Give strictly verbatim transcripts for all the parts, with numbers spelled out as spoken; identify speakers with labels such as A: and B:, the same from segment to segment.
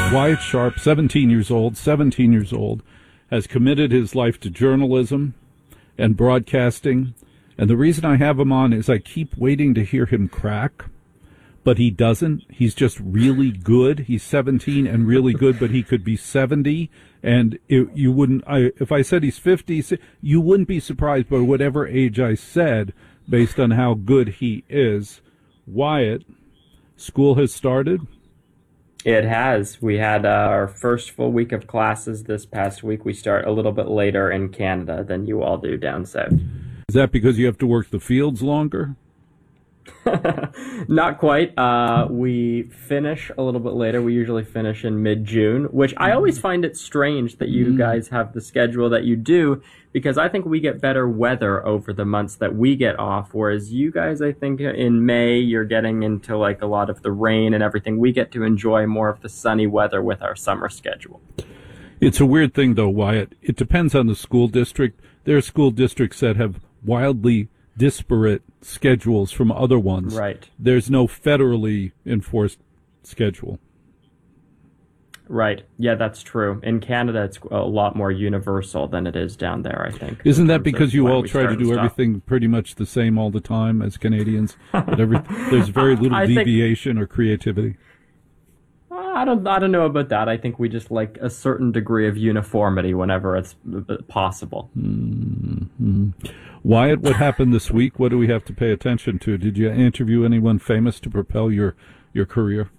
A: Wyatt Sharp, seventeen years old, seventeen years old, has committed his life to journalism and broadcasting. And the reason I have him on is I keep waiting to hear him crack, but he doesn't. He's just really good. He's seventeen and really good, but he could be seventy. And it, you wouldn't, I, if I said he's fifty, you wouldn't be surprised by whatever age I said based on how good he is. Wyatt, school has started.
B: It has. We had uh, our first full week of classes this past week. We start a little bit later in Canada than you all do down south.
A: Is that because you have to work the fields longer?
B: Not quite. Uh, we finish a little bit later. We usually finish in mid-June, which I always find it strange that you guys have the schedule that you do, because I think we get better weather over the months that we get off, whereas you guys, I think in May, you're getting into like a lot of the rain and everything. We get to enjoy more of the sunny weather with our summer schedule.
A: It's a weird thing, though, Wyatt. It depends on the school district. There are school districts that have wildly disparate schedules from other ones.
B: Right.
A: There's no federally enforced schedule.
B: Right. Yeah, that's true. In Canada, it's a lot more universal than it is down there, I think.
A: Isn't that because you all try to do everything pretty much the same all the time as Canadians? But every, there's very little
B: I
A: deviation
B: think,
A: or creativity.
B: I don't. I don't know about that. I think we just like a certain degree of uniformity whenever it's possible.
A: Mm-hmm. Wyatt, what happened this week? What do we have to pay attention to? Did you interview anyone famous to propel your your career?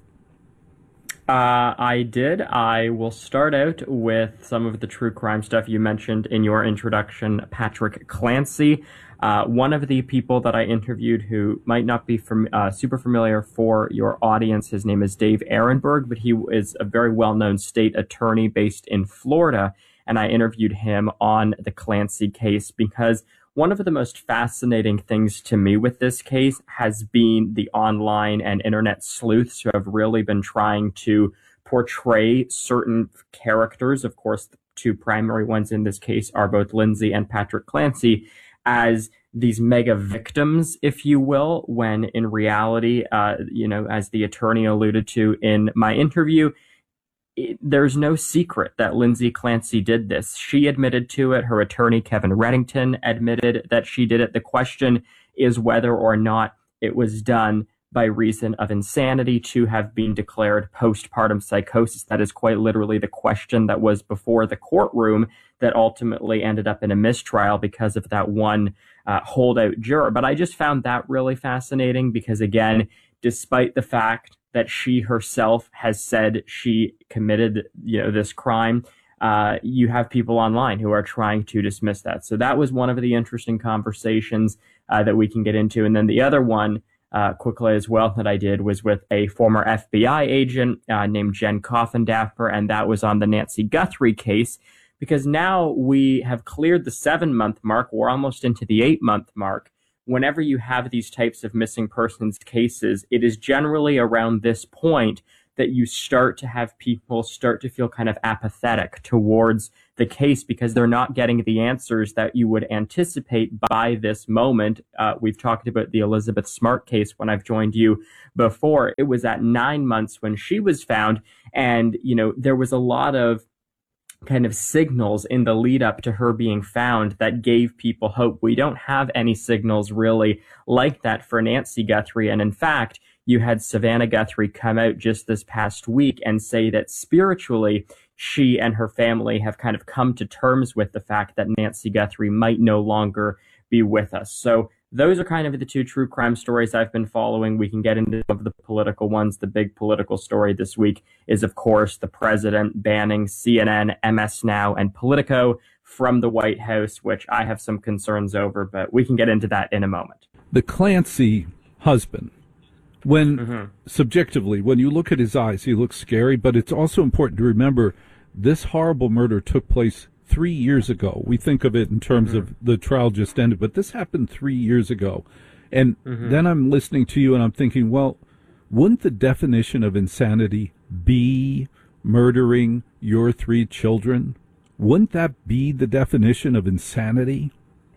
B: Uh, I did. I will start out with some of the true crime stuff you mentioned in your introduction, Patrick Clancy. Uh, one of the people that I interviewed who might not be fam- uh, super familiar for your audience, his name is Dave Ehrenberg, but he is a very well-known state attorney based in Florida, and I interviewed him on the Clancy case because one of the most fascinating things to me with this case has been the online and internet sleuths who have really been trying to portray certain characters. Of course, the two primary ones in this case are both Lindsay and Patrick Clancy as these mega victims, if you will, when in reality, uh, you know, as the attorney alluded to in my interview, it, there's no secret that Lindsay Clancy did this. She admitted to it. Her attorney, Kevin Reddington, admitted that she did it. The question is whether or not it was done by reason of insanity to have been declared postpartum psychosis. That is quite literally the question that was before the courtroom that ultimately ended up in a mistrial because of that one uh, holdout juror. But I just found that really fascinating because, again, despite the fact that she herself has said she committed, you know, this crime, uh, you have people online who are trying to dismiss that. So that was one of the interesting conversations uh, that we can get into. And then the other one, Uh, quickly as well, that I did was with a former F B I agent uh, named Jen Coffindaffer, and that was on the Nancy Guthrie case, because now we have cleared the seven-month mark. We're almost into the eight-month mark. Whenever you have these types of missing persons cases, it is generally around this point that you start to have people start to feel kind of apathetic towards the case because they're not getting the answers that you would anticipate by this moment. Uh, we've talked about the Elizabeth Smart case when I've joined you before. It was at nine months when she was found. And, you know, there was a lot of kind of signals in the lead up to her being found that gave people hope. We don't have any signals really like that for Nancy Guthrie. And in fact, you had Savannah Guthrie come out just this past week and say that spiritually, she and her family have kind of come to terms with the fact that Nancy Guthrie might no longer be with us. So those are kind of the two true crime stories I've been following. We can get into some of the political ones. The big political story this week is, of course, the president banning C N N, M S Now, and Politico from the White House, which I have some concerns over, but we can get into that in a moment.
A: The Clancy husband, when
B: Mm-hmm.
A: subjectively, when you look at his eyes, he looks scary, but it's also important to remember this horrible murder took place three years ago. We think of it in terms mm-hmm. of the trial just ended, but this happened three years ago. And mm-hmm. then I'm listening to you and I'm thinking, well, wouldn't the definition of insanity be murdering your three children? Wouldn't that be the definition of insanity?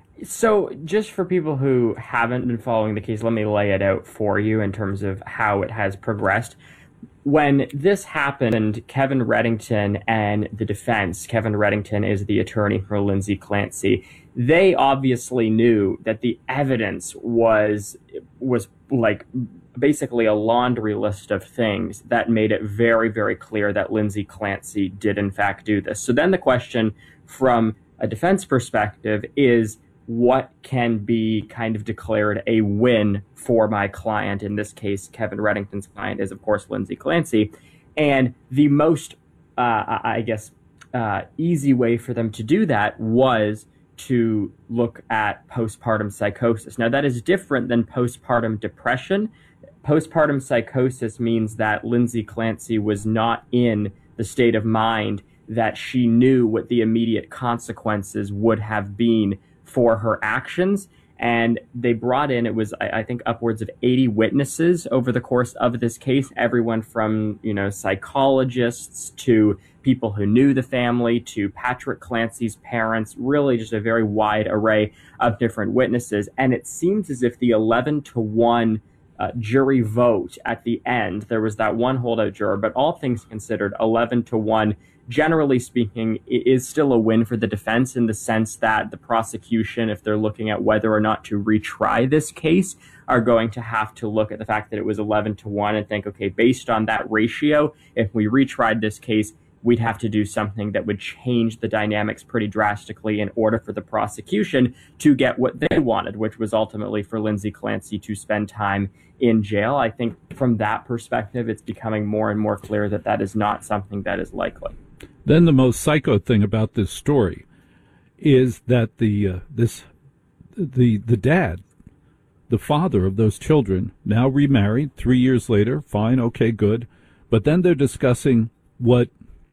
B: So just for people who haven't been following the case, let me lay it out for you in terms of how it has progressed. when this happened, Kevin Reddington and the defense, Kevin Reddington is the attorney for Lindsay Clancy, they obviously knew that the evidence was was like basically a laundry list of things that made it very, very clear that Lindsay Clancy did in fact do this. So then the question from a defense perspective is, what can be kind of declared a win for my client? In this case, Kevin Reddington's client is, of course, Lindsay Clancy. And the most, uh, I guess, uh, easy way for them to do that was to look at postpartum psychosis. Now, that is different than postpartum depression. Postpartum psychosis means that Lindsay Clancy was not in the state of mind that she knew what the immediate consequences would have been for her actions. And they brought in, it was, I, I think, upwards of eighty witnesses over the course of this case, everyone from, you know, psychologists to people who knew the family to Patrick Clancy's parents, really just a very wide array of different witnesses. And it seems as if the eleven to one uh, jury vote at the end, there was that one holdout juror, but all things considered, eleven to one, generally speaking, is still a win for the defense in the sense that the prosecution, if they're looking at whether or not to retry this case, are going to have to look at the fact that it was eleven to one and think, okay, based on that ratio, if we retried this case, we'd have to do something that would change the dynamics pretty drastically in order for the prosecution to get what they wanted, which was ultimately for Lindsay Clancy to spend time in jail. I think from that perspective, it's becoming more and more clear that that is not something that is likely.
A: Then the most psycho thing about this story is that the uh, this the the dad, the father of those children, now remarried three years later. Fine, okay, good, but then they're discussing what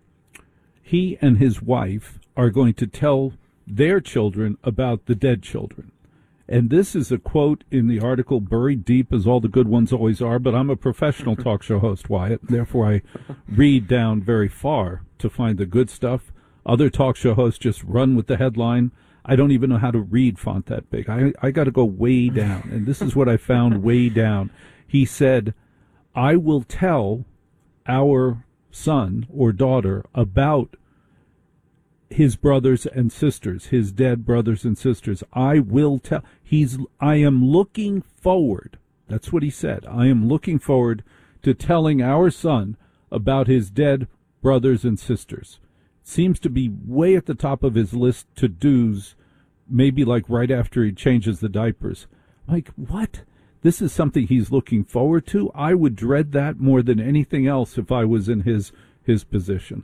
A: he and his wife are going to tell their children about the dead children. And this is a quote in the article, buried deep as all the good ones always are, but I'm a professional talk show host, Wyatt. Therefore, I read down very far to find the good stuff. Other talk show hosts just run with the headline. I don't even know how to read font that big. I, I got to go way down. And this is what I found way down. He said, I will tell our son or daughter about his brothers and sisters, his dead brothers and sisters. I will tell. He's, I am looking forward. That's what he said. I am looking forward to telling our son about his dead brothers and sisters. Seems to be way at the top of his list to do's, maybe like right after he changes the diapers. Like, what? This is something he's looking forward to? I would dread that more than anything else if I was in his his position.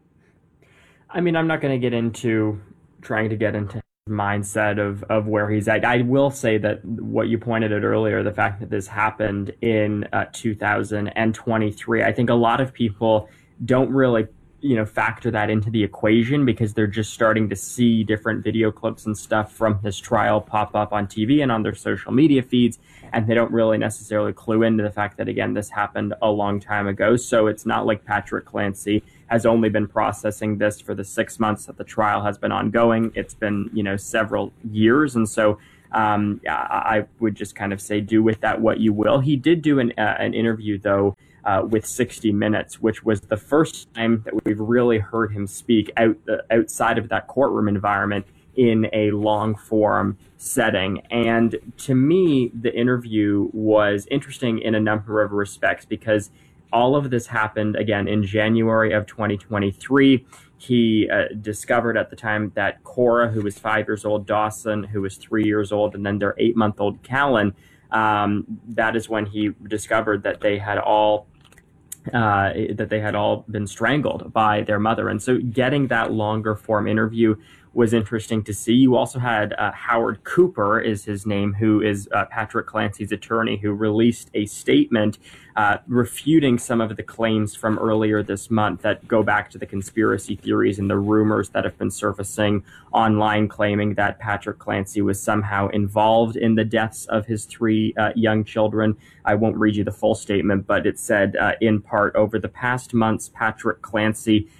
B: I mean, I'm not going to get into trying to get into his mindset of, of where he's at. I will say that what you pointed out earlier, the fact that this happened in uh, two thousand twenty-three, I think a lot of people don't really, you know, factor that into the equation because they're just starting to see different video clips and stuff from this trial pop up on T V and on their social media feeds, and they don't really necessarily clue into the fact that, again, this happened a long time ago. So it's not like Patrick Clancy has only been processing this for the six months that the trial has been ongoing. It's been, you know, several years. And so um, I would just kind of say, do with that what you will. He did do an, uh, an interview, though, uh, with sixty minutes, which was the first time that we've really heard him speak out the, outside of that courtroom environment in a long form setting. And to me, the interview was interesting in a number of respects because all of this happened, again, in January of twenty twenty-three. He uh, discovered at the time that Cora, who was five years old, Dawson, who was three years old, and then their eight-month-old Callan, um, that is when he discovered that they had all uh, that they had all been strangled by their mother. And so getting that longer form interview was interesting to see. You also had uh, Howard Cooper is his name, who is uh, Patrick Clancy's attorney, who released a statement uh, refuting some of the claims from earlier this month that go back to the conspiracy theories and the rumors that have been surfacing online claiming that Patrick Clancy was somehow involved in the deaths of his three uh, young children. I won't read you the full statement, but it said uh, in part, over the past months, Patrick Clancy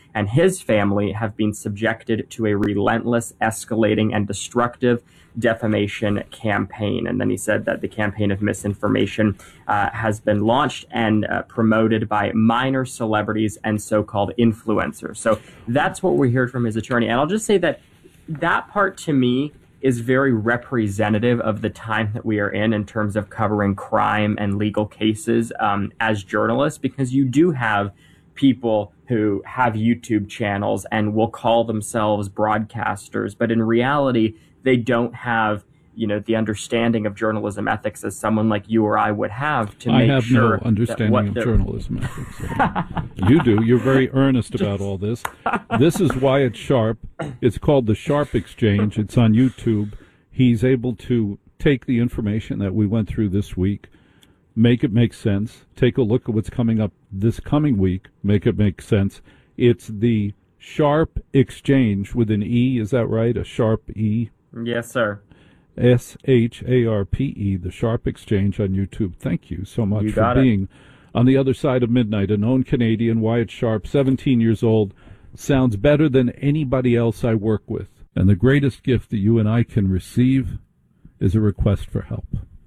B: and his family have been subjected to a relentless, escalating, and destructive defamation campaign. And then he said that the campaign of misinformation uh, has been launched and uh, promoted by minor celebrities and so-called influencers. So that's what we heard from his attorney. And I'll just say that that part to me is very representative of the time that we are in in terms of covering crime and legal cases um, as journalists, because you do have people who have YouTube channels and will call themselves broadcasters, but in reality, they don't have, you know, the understanding of journalism ethics as someone like you or I would have to
A: I
B: make
A: have
B: sure
A: no understanding of journalism ethics. You do. You're very earnest about all this. This is Wyatt Sharp. It's called the Sharp Exchange. It's on YouTube. He's able to take the information that we went through this week, make it make sense, take a look at what's coming up this coming week, make it make sense. It's the Sharp Exchange with an E. Is that right? A sharp E?
B: Yes, sir.
A: S H A R P E, the Sharp Exchange on YouTube. Thank you so much
B: You
A: for
B: got it.
A: being on the other side of midnight. A known Canadian, Wyatt Sharp, seventeen years old, sounds better than anybody else I work with. And the greatest gift that you and I can receive is a request for help.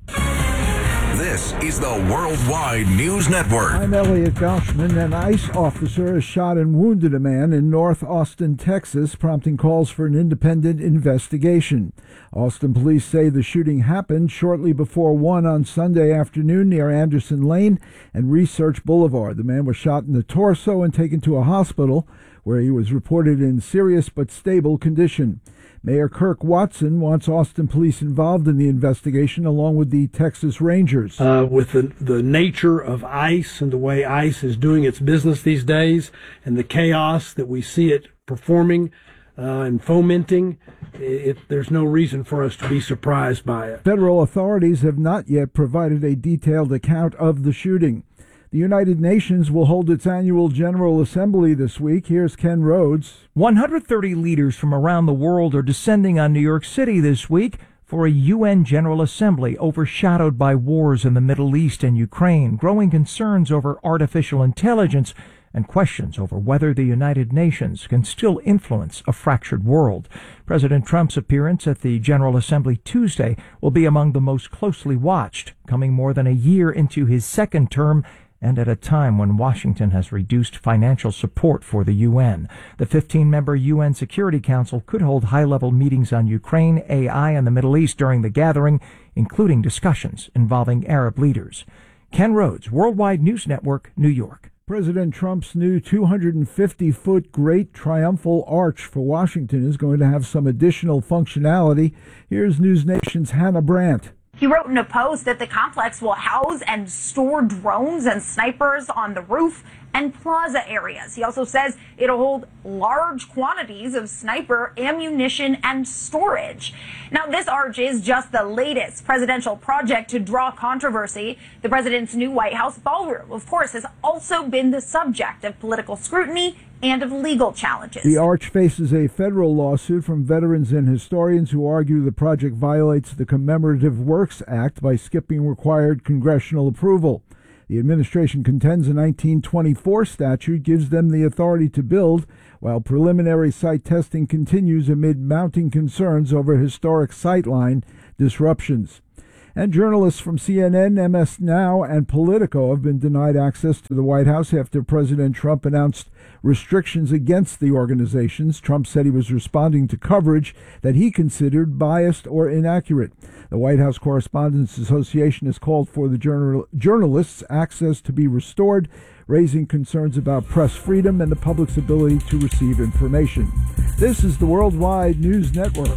C: This is the Worldwide News Network.
D: I'm Elliot Gauchman. An ICE officer has shot and wounded a man in North Austin, Texas, prompting calls for an independent investigation. Austin police say the shooting happened shortly before one on Sunday afternoon near Anderson Lane and Research Boulevard. The man was shot in the torso and taken to a hospital where he was reported in serious but stable condition. Mayor Kirk Watson wants Austin police involved in the investigation along with the Texas Rangers.
E: Uh, with the, the nature of ICE and the way ICE is doing its business these days and the chaos that we see it performing uh, and fomenting, it, it, there's no reason for us to be surprised by it.
D: Federal authorities have not yet provided a detailed account of the shooting. The United Nations will hold its annual General Assembly this week. Here's Ken Rhodes.
F: one hundred thirty leaders from around the world are descending on New York City this week for a U N General Assembly overshadowed by wars in the Middle East and Ukraine, growing concerns over artificial intelligence, and questions over whether the United Nations can still influence a fractured world. President Trump's appearance at the General Assembly Tuesday will be among the most closely watched, coming more than a year into his second term and at a time when Washington has reduced financial support for the U N. The fifteen-member U N Security Council could hold high-level meetings on Ukraine, A I, and the Middle East during the gathering, including discussions involving Arab leaders. Ken Rhodes, Worldwide News Network, New York.
D: President Trump's new two hundred fifty foot Great Triumphal Arch for Washington is going to have some additional functionality. Here's News Nation's Hannah Brandt.
G: He wrote in a post that the complex will house and store drones and snipers on the roof and plaza areas. He also says it'll hold large quantities of sniper ammunition and storage. Now, this arch is just the latest presidential project to draw controversy. The president's new White House ballroom, of course, has also been the subject of political scrutiny and of legal challenges.
D: The arch faces a federal lawsuit from veterans and historians who argue the project violates the Commemorative Works Act by skipping required congressional approval. The administration contends a nineteen twenty-four statute gives them the authority to build, while preliminary site testing continues amid mounting concerns over historic sightline disruptions. And journalists from C N N, M S Now, and Politico have been denied access to the White House after President Trump announced restrictions against the organizations. Trump said he was responding to coverage that he considered biased or inaccurate. The White House Correspondents Association has called for the journal- journalists' access to be restored, raising concerns about press freedom and the public's ability to receive information. This is the Worldwide News Network.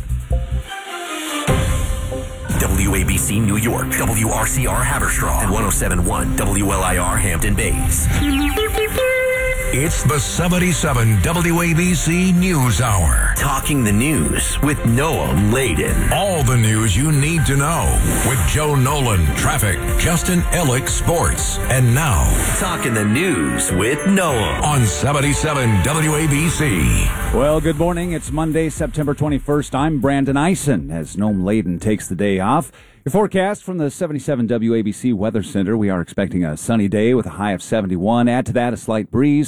C: W A B C New York, W R C R Haverstraw, and one oh seven point one W L I R Hampton Bays. It's the seventy-seven W A B C News Hour. Talking the news with Noam Laden. All the news you need to know with Joe Nolan, traffic, Justin Ellick, sports. And now, Talking the News with Noam on seventy-seven W A B C.
H: Well, good morning. It's Monday, September twenty-first. I'm Brandon Eisen as Noam Laden takes the day off. Your forecast from the seventy-seven W A B C Weather Center. We are expecting a sunny day with a high of seventy-one. Add to that a slight breeze.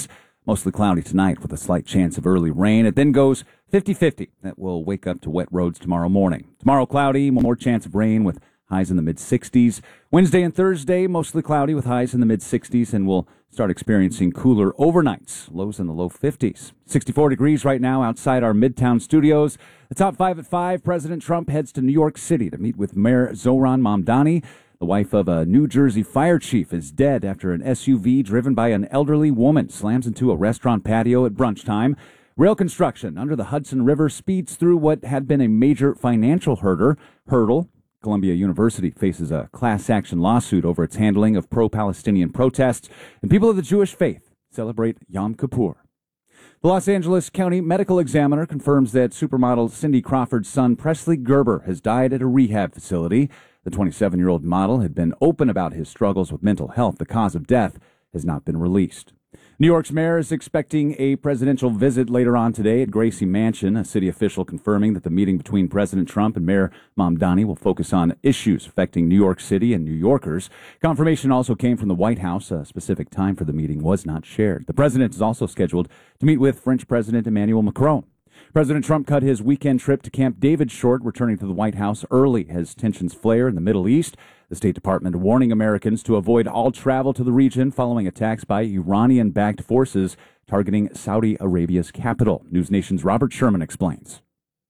H: Mostly cloudy tonight with a slight chance of early rain. It then goes fifty-fifty. That will wake up to wet roads tomorrow morning. Tomorrow cloudy, more chance of rain with highs in the mid-sixties. Wednesday and Thursday, mostly cloudy with highs in the mid-sixties, and we'll start experiencing cooler overnights, lows in the low fifties. sixty-four degrees right now outside our Midtown studios. The top five at five, President Trump heads to New York City to meet with Mayor Zohran Mamdani. The wife of a New Jersey fire chief is dead after an S U V driven by an elderly woman slams into a restaurant patio at brunch time. Rail construction under the Hudson River speeds through what had been a major financial hurdle. hurdle. Columbia University faces a class action lawsuit over its handling of pro-Palestinian protests, and people of the Jewish faith celebrate Yom Kippur. The Los Angeles County Medical Examiner confirms that supermodel Cindy Crawford's son Presley Gerber has died at a rehab facility. The twenty-seven-year-old model had been open about his struggles with mental health. The cause of death has not been released. New York's mayor is expecting a presidential visit later on today at Gracie Mansion, a city official confirming that the meeting between President Trump and Mayor Mamdani will focus on issues affecting New York City and New Yorkers. Confirmation also came from the White House. A specific time for the meeting was not shared. The president is also scheduled to meet with French President Emmanuel Macron. President Trump cut his weekend trip to Camp David short, returning to the White House early as tensions flare in the Middle East. The State Department warning Americans to avoid all travel to the region following attacks by Iranian-backed forces targeting Saudi Arabia's capital. News Nation's Robert Sherman explains.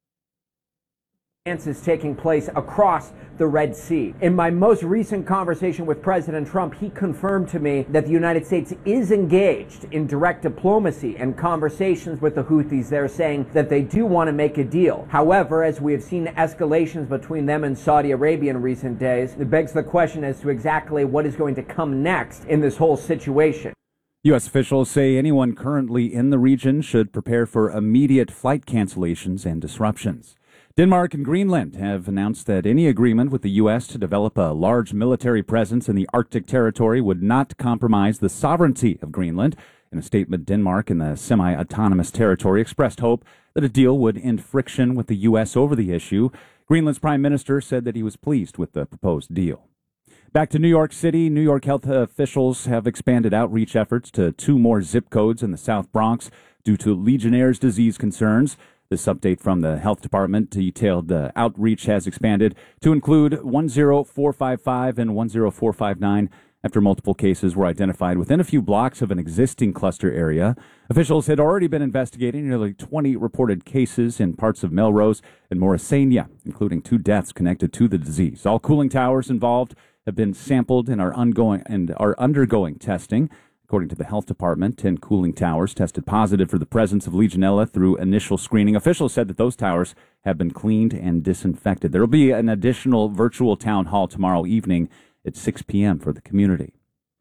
I: Is taking place across the Red Sea. In my most recent conversation with President Trump, he confirmed to me that the United States is engaged in direct diplomacy and conversations with the Houthis. They're saying that they do want to make a deal. However, as we have seen escalations between them and Saudi Arabia in recent days, it begs the question as to exactly what is going to come next in this whole situation.
H: U S officials say anyone currently in the region should prepare for immediate flight cancellations and disruptions. Denmark and Greenland have announced that any agreement with the U S to develop a large military presence in the Arctic territory would not compromise the sovereignty of Greenland. In a statement, Denmark and the semi-autonomous territory expressed hope that a deal would end friction with the U S over the issue. Greenland's prime minister said that he was pleased with the proposed deal. Back to New York City, New York health officials have expanded outreach efforts to two more zip codes in the South Bronx due to Legionnaire's disease concerns. This update from the health department detailed the outreach has expanded to include one zero four five five and one zero four five nine after multiple cases were identified within a few blocks of an existing cluster area. Officials had already been investigating nearly twenty reported cases in parts of Melrose and Morrisania, including two deaths connected to the disease. All cooling towers involved have been sampled and are ongoing and are undergoing testing. According to the health department, ten cooling towers tested positive for the presence of Legionella through initial screening. Officials said that those towers have been cleaned and disinfected. There will be an additional virtual town hall tomorrow evening at six p.m. for the community.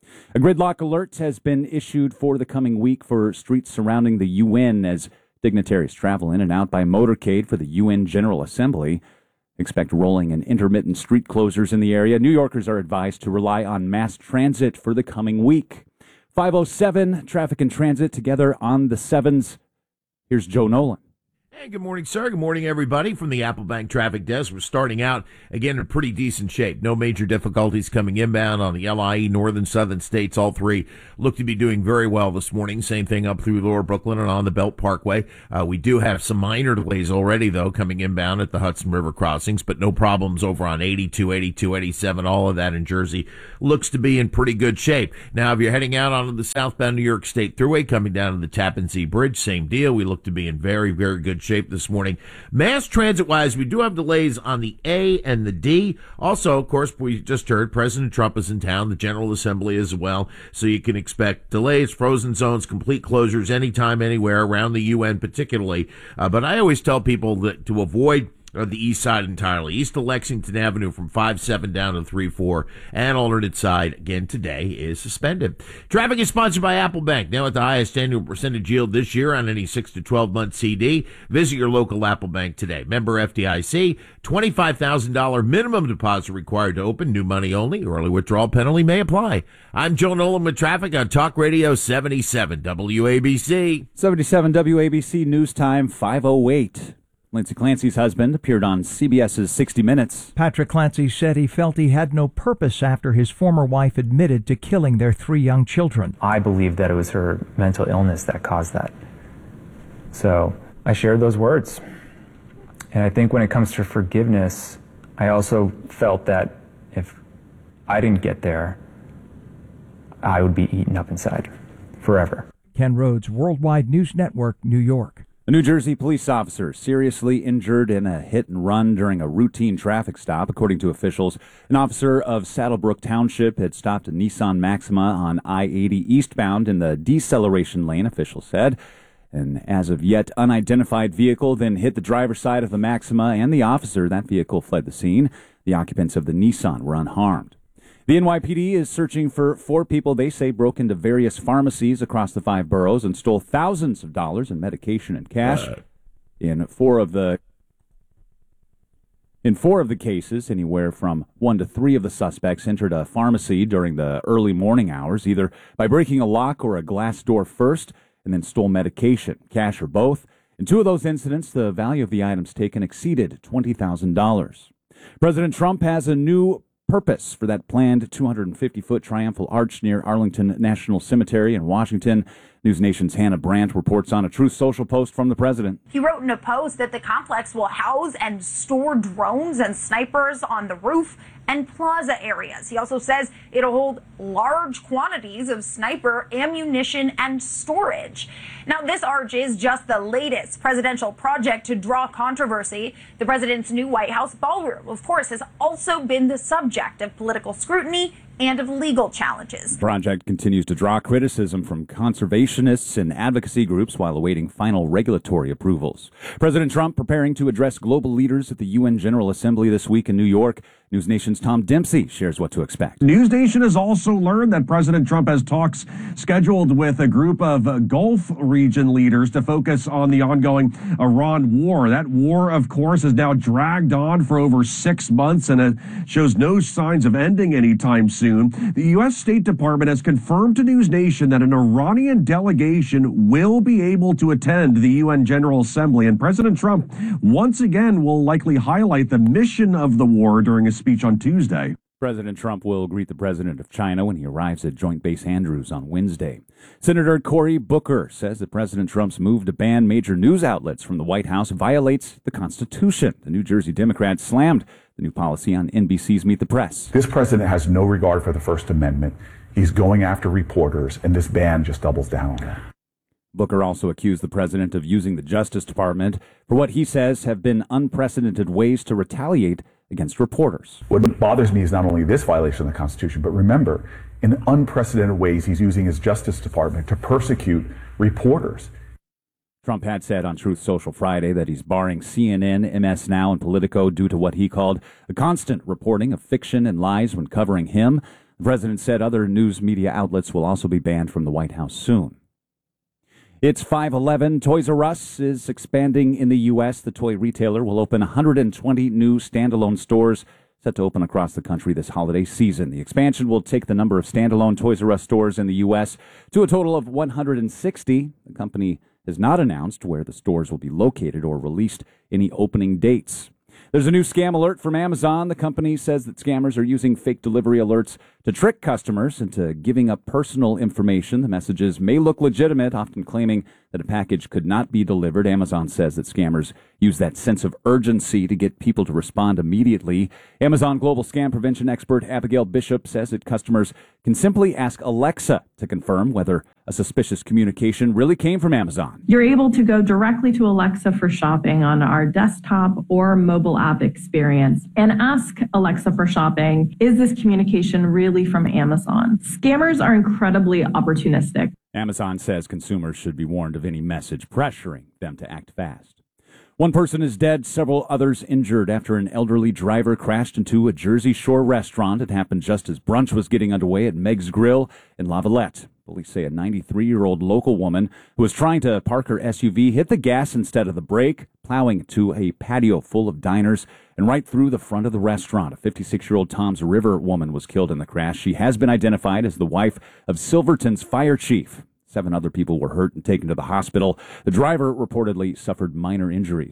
H: A gridlock alert has been issued for the coming week for streets surrounding the U N as dignitaries travel in and out by motorcade for the U N General Assembly. Expect rolling and intermittent street closures in the area. New Yorkers are advised to rely on mass transit for the coming week. five oh seven, traffic and transit together on the sevens. Here's Joe Nolan.
J: Hey, good morning, sir. Good morning, everybody. From the Apple Bank Traffic Desk, we're starting out, again, in pretty decent shape. No major difficulties coming inbound on the L I E, northern, southern states. All three look to be doing very well this morning. Same thing up through Lower Brooklyn and on the Belt Parkway. Uh, we do have some minor delays already, though, coming inbound at the Hudson River crossings, but no problems over on eighty-two, eighty-two, eighty-seven. All of that in Jersey looks to be in pretty good shape. Now, if you're heading out onto the southbound New York State Thruway, coming down to the Tappan Zee Bridge, same deal. We look to be in very, very good shape this morning. Mass transit-wise, we do have delays on the A and the D. Also, of course, we just heard President Trump is in town, the General Assembly as well, so you can expect delays, frozen zones, complete closures anytime, anywhere, around the U N particularly. Uh, but I always tell people that to avoid of the east side entirely, east of Lexington Avenue from five seven down to three four, and alternate side, again, today is suspended. Traffic is sponsored by Apple Bank, now at the highest annual percentage yield this year on any six to twelve month C D. Visit your local Apple Bank today. Member F D I C, twenty-five thousand dollars minimum deposit required to open, new money only, early withdrawal penalty may apply. I'm Joe Nolan with traffic on Talk Radio seventy-seven W A B C.
H: seventy-seven W A B C News Time, five oh eight. Lindsay Clancy's husband appeared on CBS's sixty minutes.
F: Patrick Clancy said he felt he had no purpose after his former wife admitted to killing their three young children.
K: I believe that it was her mental illness that caused that. So I shared those words. And I think when it comes to forgiveness, I also felt that if I didn't get there, I would be eaten up inside forever.
F: Ken Rhodes, Worldwide News Network, New York.
H: A New Jersey police officer seriously injured in a hit and run during a routine traffic stop. According to officials, an officer of Saddlebrook Township had stopped a Nissan Maxima on I eighty eastbound in the deceleration lane, officials said. An as of yet unidentified vehicle then hit the driver's side of the Maxima and the officer. That vehicle fled the scene. The occupants of the Nissan were unharmed. The N Y P D is searching for four people they say broke into various pharmacies across the five boroughs and stole thousands of dollars in medication and cash. Uh. In four of the in four of the cases, anywhere from one to three of the suspects entered a pharmacy during the early morning hours, either by breaking a lock or a glass door first, and then stole medication, cash, or both. In two of those incidents, the value of the items taken exceeded twenty thousand dollars. President Trump has a new purpose for that planned two hundred fifty foot triumphal arch near Arlington National Cemetery in Washington. News Nation's Hannah Brandt reports on a Truth Social post from the president.
G: He wrote in a post that the complex will house and store drones and snipers on the roof and plaza areas. He also says it'll hold large quantities of sniper ammunition and storage. Now, this arch is just the latest presidential project to draw controversy. The president's new White House ballroom, of course, has also been the subject of political scrutiny and of legal challenges.
H: The project continues to draw criticism from conservationists and advocacy groups while awaiting final regulatory approvals. President Trump preparing to address global leaders at the U N General Assembly this week in New York. News Nation's Tom Dempsey shares what to expect.
L: News Nation has also learned that President Trump has talks scheduled with a group of uh, Gulf region leaders to focus on the ongoing Iran war. That war, of course, has now dragged on for over six months and it shows no signs of ending anytime soon. The U S State Department has confirmed to News Nation that an Iranian delegation will be able to attend the U N General Assembly, and President Trump once again will likely highlight the mission of the war during a speech on Tuesday.
H: President Trump will greet the president of China when he arrives at Joint Base Andrews on Wednesday. Senator Cory Booker says that President Trump's move to ban major news outlets from the White House violates the Constitution. The New Jersey Democrat slammed the new policy on N B C's Meet the Press.
M: This president has no regard for the First Amendment. He's going after reporters, and this ban just doubles down on that.
H: Booker also accused the president of using the Justice Department for what he says have been unprecedented ways to retaliate against reporters.
M: What bothers me is not only this violation of the Constitution, but remember, in unprecedented ways, he's using his Justice Department to persecute reporters.
H: Trump had said on Truth Social Friday that he's barring C N N, M S Now, and Politico due to what he called the constant reporting of fiction and lies when covering him. The president said other news media outlets will also be banned from the White House soon. It's five eleven. Toys R Us is expanding in the U S. The toy retailer will open one hundred twenty new standalone stores set to open across the country this holiday season. The expansion will take the number of standalone Toys R Us stores in the U S to a total of one hundred sixty. The company has not announced where the stores will be located or released any opening dates. There's a new scam alert from Amazon. The company says that scammers are using fake delivery alerts to trick customers into giving up personal information. The messages may look legitimate, often claiming that a package could not be delivered. Amazon says that scammers use that sense of urgency to get people to respond immediately. Amazon global scam prevention expert Abigail Bishop says that customers can simply ask Alexa to confirm whether a suspicious communication really came from Amazon.
N: You're able to go directly to Alexa for shopping on our desktop or mobile app experience and ask Alexa for shopping, is this communication really from Amazon? Scammers are incredibly opportunistic.
H: Amazon says consumers should be warned of any message pressuring them to act fast. One person is dead, several others injured after an elderly driver crashed into a Jersey Shore restaurant. It happened just as brunch was getting underway at Meg's Grill in La Valette. Police say a ninety-three-year-old local woman who was trying to park her S U V hit the gas instead of the brake, plowing to a patio full of diners and right through the front of the restaurant. A fifty-six-year-old Toms River woman was killed in the crash. She has been identified as the wife of Silverton's fire chief. Seven other people were hurt and taken to the hospital. The driver reportedly suffered minor injuries.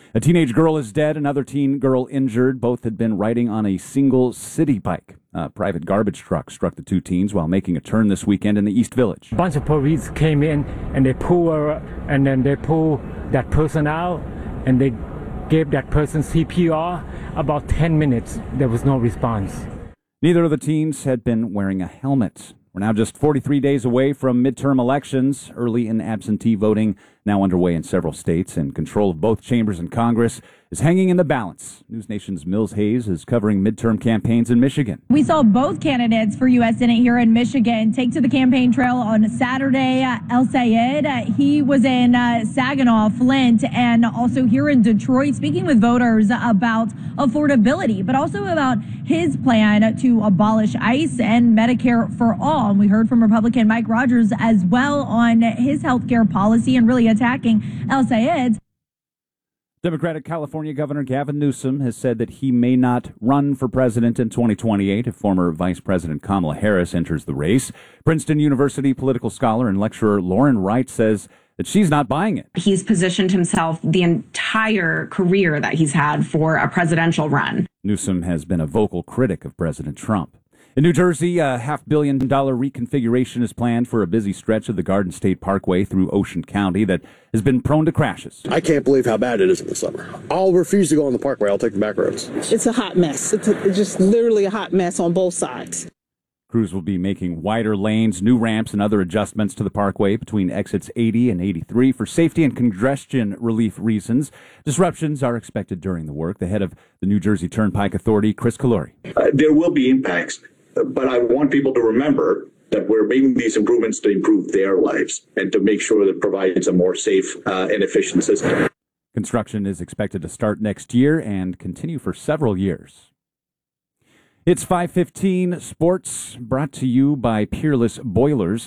H: A teenage girl is dead, another teen girl injured. Both had been riding on a single city bike. A private garbage truck struck the two teens while making a turn this weekend in the East Village.
O: A bunch of police came in and they pull her, and then they pull that person out and they gave that person C P R. About ten minutes, there was no response.
H: Neither of the teens had been wearing a helmet. We're now just forty-three days away from midterm elections. Early and absentee voting now underway in several states, and control of both chambers in Congress is hanging in the balance. News Nation's Mills Hayes is covering midterm campaigns in Michigan.
P: We saw both candidates for U S Senate here in Michigan take to the campaign trail on Saturday. Uh, El Sayed, uh, he was in uh, Saginaw, Flint, and also here in Detroit, speaking with voters about affordability, but also about his plan to abolish ICE and Medicare for all. And we heard from Republican Mike Rogers as well on his health care policy and really attacking El Sayed's.
H: Democratic California Governor Gavin Newsom has said that he may not run for president in twenty twenty-eight if former Vice President Kamala Harris enters the race. Princeton University political scholar and lecturer Lauren Wright says that she's not buying it.
Q: He's positioned himself the entire career that he's had for a presidential run.
H: Newsom has been a vocal critic of President Trump. In New Jersey, a half billion dollar reconfiguration is planned for a busy stretch of the Garden State Parkway through Ocean County that has been prone to crashes.
R: I can't believe how bad it is in the summer. I'll refuse to go on the parkway. I'll take the back roads.
S: It's a hot mess. It's, a, it's just literally a hot mess on both sides.
H: Crews will be making wider lanes, new ramps, and other adjustments to the parkway between exits eighty and eighty-three for safety and congestion relief reasons. Disruptions are expected during the work. The head of the New Jersey Turnpike Authority, Chris Calori.
T: Uh, there will be impacts, but I want people to remember that we're making these improvements to improve their lives and to make sure that it provides a more safe uh, and efficient system.
H: Construction is expected to start next year and continue for several years. It's five fifteen Sports, brought to you by Peerless Boilers.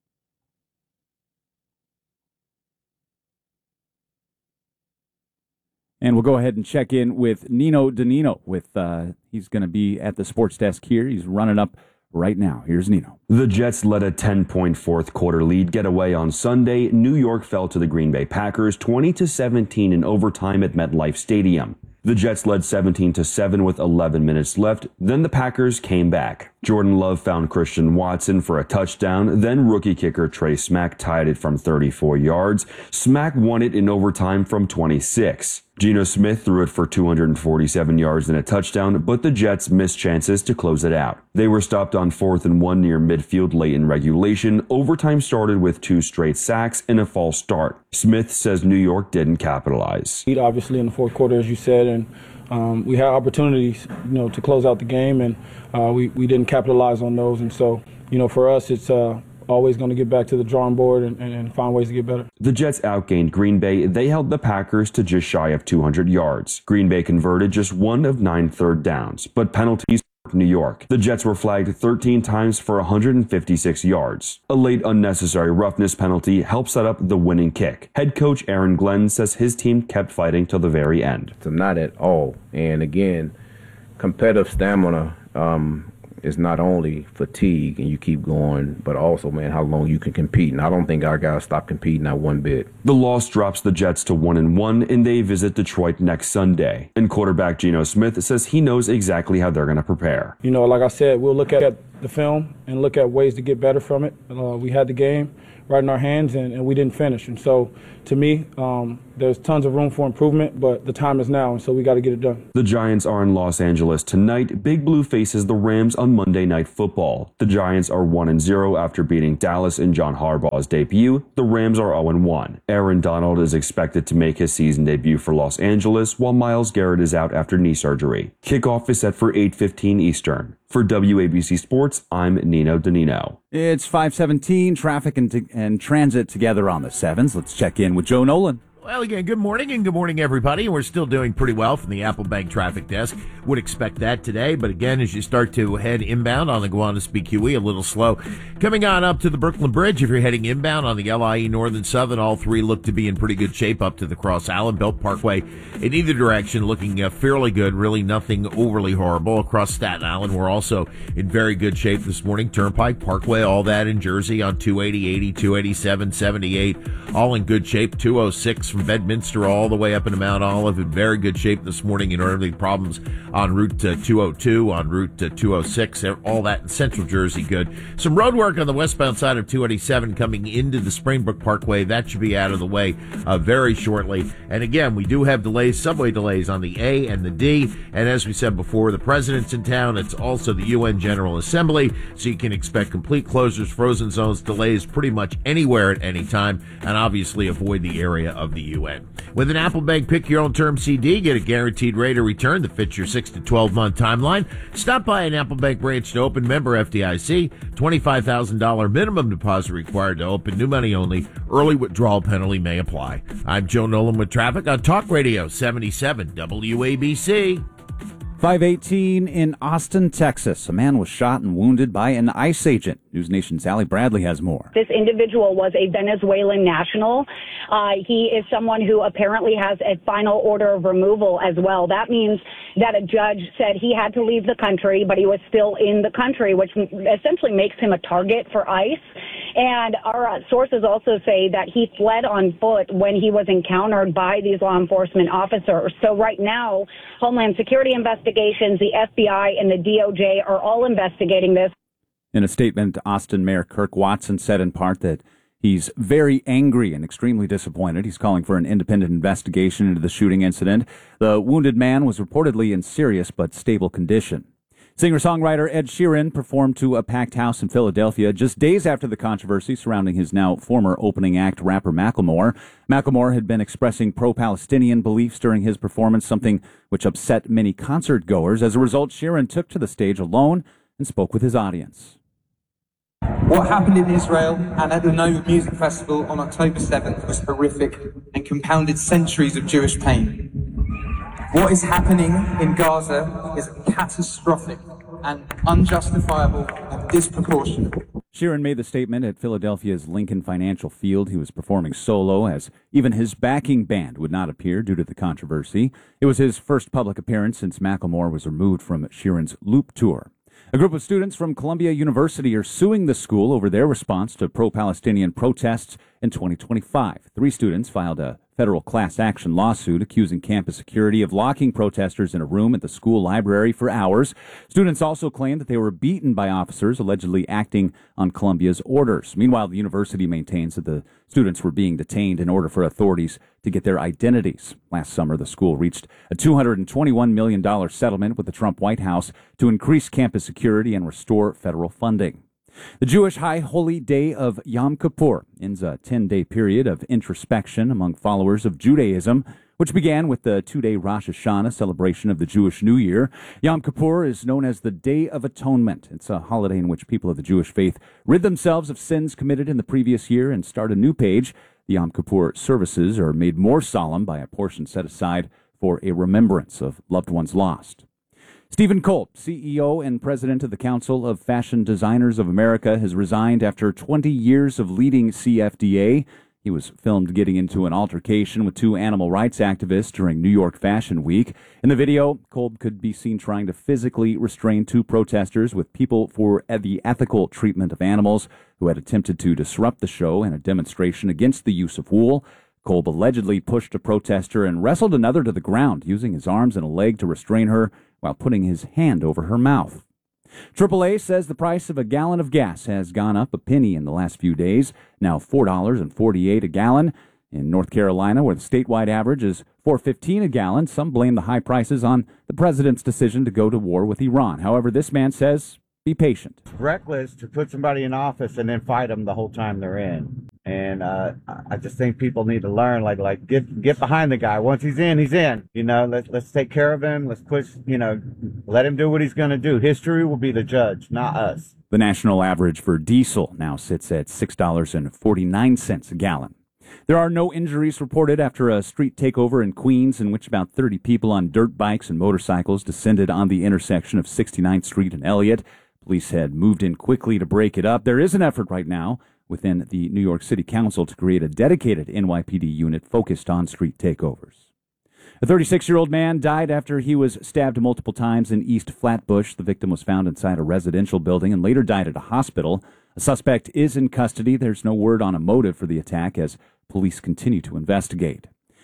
H: And we'll go ahead and check in with Nino Danino. With uh, he's going to be at the sports desk here. He's running up right now. Here's Nino.
U: The Jets led a ten-point fourth quarter lead getaway on Sunday. New York fell to the Green Bay Packers twenty to seventeen in overtime at MetLife Stadium. The Jets led seventeen to seven with eleven minutes left. Then the Packers came back. Jordan Love found Christian Watson for a touchdown. Then rookie kicker Trey Smack tied it from thirty-four yards. Smack won it in overtime from twenty-six. Geno Smith threw it for two hundred forty-seven yards and a touchdown, but the Jets missed chances to close it out. They were stopped on fourth and one near midfield late in regulation. Overtime started with two straight sacks and a false start. Smith says New York didn't capitalize.
V: Obviously in the fourth quarter, as you said, and um, we had opportunities, you know, to close out the game, and uh, we, we didn't capitalize on those. And so, you know, for us, it's uh, always going to get back to the drawing board and, and, and find ways to get better.
U: The Jets outgained Green Bay. They held the Packers to just shy of two hundred yards. Green Bay converted just one of nine third downs, but penalties hurt New York. The Jets were flagged thirteen times for one hundred fifty-six yards. A late unnecessary roughness penalty helped set up the winning kick. Head coach Aaron Glenn says his team kept fighting till the very end.
W: So not at all. And again, competitive stamina um, is not only fatigue and you keep going, but also, man, how long you can compete. And I don't think our guys stopped competing not one bit.
U: The loss drops the Jets to one and one, and they visit Detroit next Sunday. And quarterback Geno Smith says he knows exactly how they're going to prepare.
V: You know, like I said, we'll look at the film and look at ways to get better from it. Uh, we had the game right in our hands, and, and we didn't finish. And so, to me, um, there's tons of room for improvement, but the time is now, and so we got to get it done.
U: The Giants are in Los Angeles tonight. Big Blue faces the Rams on Monday Night Football. The Giants are one and zero after beating Dallas in John Harbaugh's debut. The Rams are oh and one. Aaron Donald is expected to make his season debut for Los Angeles, while Myles Garrett is out after knee surgery. Kickoff is set for eight fifteen Eastern. For W A B C Sports, I'm Nino Danino.
H: It's five seventeen, traffic and, t- and transit together on the sevens. Let's check in with Joe Nolan.
J: Well, again, good morning and good morning, everybody. We're still doing pretty well from the Apple Bank traffic desk. Would expect that today, but again, as you start to head inbound on the Gowanus B Q E, a little slow. Coming on up to the Brooklyn Bridge, if you're heading inbound on the L I E North and Southern, all three look to be in pretty good shape up to the Cross Island Belt Parkway. In either direction, looking uh, fairly good, really nothing overly horrible. Across Staten Island, we're also in very good shape this morning. Turnpike, Parkway, all that in Jersey on two eighty, eighty, two eighty-seven, seventy-eight, all in good shape. two oh six from Bedminster all the way up into Mount Olive in very good shape this morning. You know, any problems on Route uh, two oh two, on Route uh, two oh six, all that in Central Jersey, good. Some road work on the westbound side of two eighty-seven coming into the Springbrook Parkway. That should be out of the way uh, very shortly. And again, we do have delays, subway delays on the A and the D. And as we said before, the president's in town. It's also the U N General Assembly, so you can expect complete closures, frozen zones, delays pretty much anywhere at any time, and obviously avoid the area of the U N. With an Apple Bank Pick Your Own Term C D, get a guaranteed rate of return that fits your six to twelve month timeline. Stop by an Apple Bank branch to open. Member F D I C. twenty-five thousand dollars minimum deposit required to open. New money only. Early withdrawal penalty may apply. I'm Joe Nolan with traffic on Talk Radio seventy-seven W A B C.
H: five eighteen in Austin, Texas. A man was shot and wounded by an ICE agent. News Nation's Allie Bradley has more.
A: This individual was a Venezuelan national. Uh, he is someone who apparently has a final order of removal as well. That means that a judge said he had to leave the country, but he was still in the country, which essentially makes him a target for ICE. And our uh, sources also say that he fled on foot when he was encountered by these law enforcement officers. So right now, Homeland Security investigations, the F B I, and the D O J are all investigating this.
H: In a statement, Austin Mayor Kirk Watson said in part that he's very angry and extremely disappointed. He's calling for an independent investigation into the shooting incident. The wounded man was reportedly in serious but stable condition. Singer-songwriter Ed Sheeran performed to a packed house in Philadelphia just days after the controversy surrounding his now former opening act, rapper Macklemore. Macklemore had been expressing pro-Palestinian beliefs during his performance, something which upset many concert goers. As a result, Sheeran took to the stage alone and spoke with his audience.
B: What happened in Israel and at the Nova Music Festival on October seventh was horrific and compounded centuries of Jewish pain. What is happening in Gaza is catastrophic and unjustifiable and disproportionate.
H: Sheeran made the statement at Philadelphia's Lincoln Financial Field. He was performing solo, as even his backing band would not appear due to the controversy. It was his first public appearance since Macklemore was removed from Sheeran's Loop Tour. A group of students from Columbia University are suing the school over their response to pro-Palestinian protests in twenty twenty-five. Three students filed a federal class action lawsuit accusing campus security of locking protesters in a room at the school library for hours. Students also claim that they were beaten by officers allegedly acting on Columbia's orders. Meanwhile, the university maintains that the students were being detained in order for authorities to get their identities. Last summer, the school reached a two hundred twenty-one million dollars settlement with the Trump White House to increase campus security and restore federal funding. The Jewish High Holy Day of Yom Kippur ends a ten-day period of introspection among followers of Judaism, which began with the two-day Rosh Hashanah celebration of the Jewish New Year. Yom Kippur is known as the Day of Atonement. It's a holiday in which people of the Jewish faith rid themselves of sins committed in the previous year and start a new page. The Yom Kippur services are made more solemn by a portion set aside for a remembrance of loved ones lost. Stephen Kolb, C E O and president of the Council of Fashion Designers of America, has resigned after twenty years of leading C F D A. He was filmed getting into an altercation with two animal rights activists during New York Fashion Week. In the video, Kolb could be seen trying to physically restrain two protesters with People for the Ethical Treatment of Animals who had attempted to disrupt the show in a demonstration against the use of wool. Kolb allegedly pushed a protester and wrestled another to the ground, using his arms and a leg to restrain her while putting his hand over her mouth. triple A says the price of a gallon of gas has gone up a penny in the last few days, now four dollars and forty-eight cents a gallon. In North Carolina, where the statewide average is four dollars and fifteen cents a gallon, some blame the high prices on the president's decision to go to war with Iran. However, this man says, be patient.
E: It's reckless to put somebody in office and then fight them the whole time they're in. And uh, I just think people need to learn, like, like get get behind the guy. Once he's in, he's in. You know, let's let's take care of him. Let's push. You know, let him do what he's going to do. History will be the judge, not us.
H: The national average for diesel now sits at six dollars and forty-nine cents a gallon. There are no injuries reported after a street takeover in Queens in which about thirty people on dirt bikes and motorcycles descended on the intersection of sixty-ninth Street and Elliott. Police had moved in quickly to break it up. There is an effort right now within the New York City Council to create a dedicated N Y P D unit focused on street takeovers. A thirty-six-year-old man died after he was stabbed multiple times in East Flatbush. The victim was found inside a residential building and later died at a hospital. A suspect is in custody. There's no word on a motive for the attack as police continue to investigate.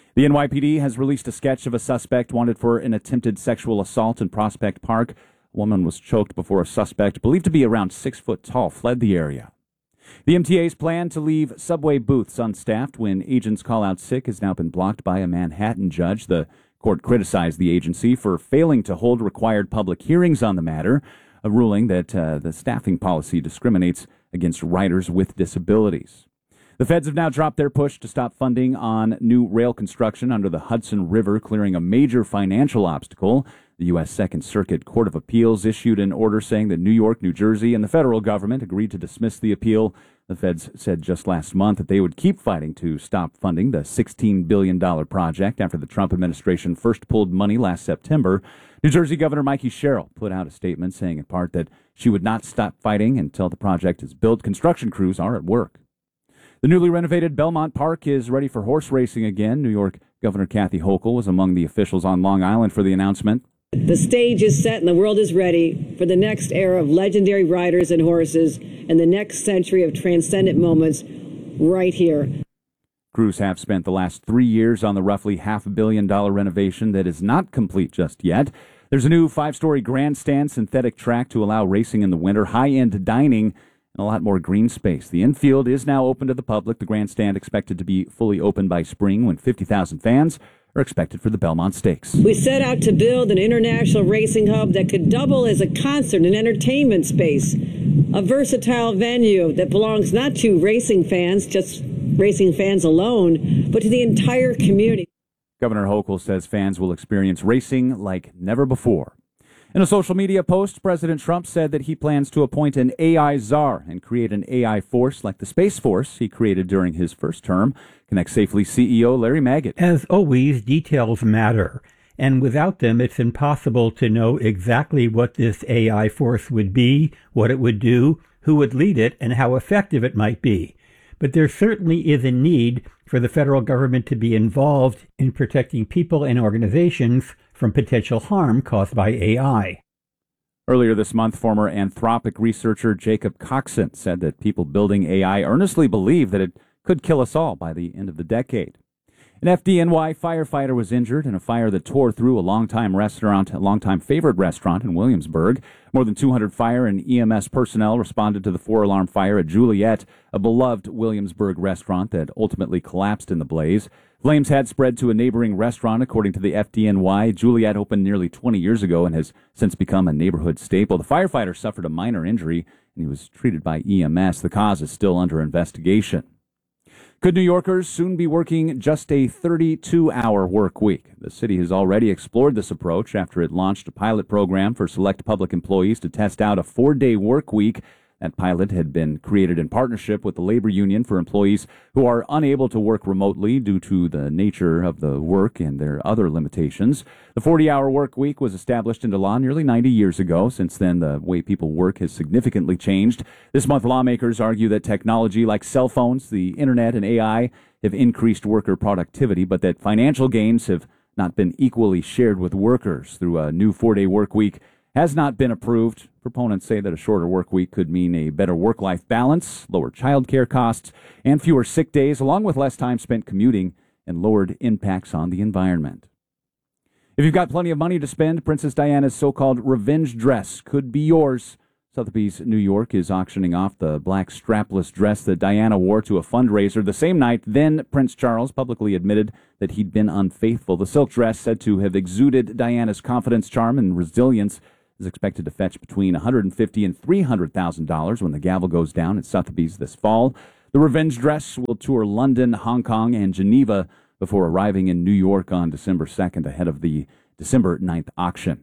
H: The N Y P D has released a sketch of a suspect wanted for an attempted sexual assault in Prospect Park. A woman was choked before a suspect, believed to be around six foot tall, fled the area. The M T A's plan to leave subway booths unstaffed when agents call out sick has now been blocked by a Manhattan judge. The court criticized the agency for failing to hold required public hearings on the matter, a ruling that uh, the staffing policy discriminates against riders with disabilities. The feds have now dropped their push to stop funding on new rail construction under the Hudson River, clearing a major financial obstacle. The U S Second Circuit Court of Appeals issued an order saying that New York, New Jersey, and the federal government agreed to dismiss the appeal. The feds said just last month that they would keep fighting to stop funding the sixteen billion dollars project after the Trump administration first pulled money last September. New Jersey Governor Mikey Sherrill put out a statement saying in part that she would not stop fighting until the project is built. Construction crews are at work. The newly renovated Belmont Park is ready for horse racing again. New York Governor Kathy Hochul was among the officials on Long Island for the announcement.
C: The stage is set and the world is ready for the next era of legendary riders and horses and the next century of transcendent moments right here.
H: Crews have spent the last three years on the roughly half a billion dollar renovation that is not complete just yet. There's a new five-story grandstand synthetic track to allow racing in the winter, high-end dining, and a lot more green space. The infield is now open to the public. The grandstand expected to be fully open by spring when fifty thousand fans are expected for the Belmont Stakes.
C: We set out to build an international racing hub that could double as a concert and entertainment space, a versatile venue that belongs not to racing fans, just racing fans alone, but to the entire community.
H: Governor Hochul says fans will experience racing like never before. In a social media post, President Trump said that he plans to appoint an A I czar and create an A I force like the Space Force he created during his first term. Connect Safely C E O Larry Magid.
D: As always, details matter, and without them, it's impossible to know exactly what this A I force would be, what it would do, who would lead it, and how effective it might be. But there certainly is a need for the federal government to be involved in protecting people and organizations from potential harm caused by A I.
H: Earlier this month, former Anthropic researcher Jacob Coxon said that people building A I earnestly believe that it could kill us all by the end of the decade. An F D N Y firefighter was injured in a fire that tore through a longtime restaurant, a longtime favorite restaurant in Williamsburg. More than two hundred fire and E M S personnel responded to the four-alarm fire at Juliet, a beloved Williamsburg restaurant that ultimately collapsed in the blaze. Flames had spread to a neighboring restaurant, according to the F D N Y. Juliet opened nearly twenty years ago and has since become a neighborhood staple. The firefighter suffered a minor injury, and he was treated by E M S. The cause is still under investigation. Could New Yorkers soon be working just a thirty-two hour work week? The city has already explored this approach after it launched a pilot program for select public employees to test out a four-day work week. That pilot had been created in partnership with the labor union for employees who are unable to work remotely due to the nature of the work and their other limitations. The forty hour work week was established into law nearly ninety years ago. Since then, the way people work has significantly changed. This month, lawmakers argue that technology like cell phones, the internet, and A I have increased worker productivity, but that financial gains have not been equally shared with workers. Through a new four-day work week has not been approved. Proponents say that a shorter work week could mean a better work-life balance, lower child care costs, and fewer sick days, along with less time spent commuting and lowered impacts on the environment. If you've got plenty of money to spend, Princess Diana's so-called revenge dress could be yours. Sotheby's New York is auctioning off the black strapless dress that Diana wore to a fundraiser the same night then Prince Charles publicly admitted that he'd been unfaithful. The silk dress, said to have exuded Diana's confidence, charm, and resilience, is expected to fetch between one hundred fifty thousand dollars and three hundred thousand dollars when the gavel goes down at Sotheby's this fall. The revenge dress will tour London, Hong Kong, and Geneva before arriving in New York on December second ahead of the December ninth auction.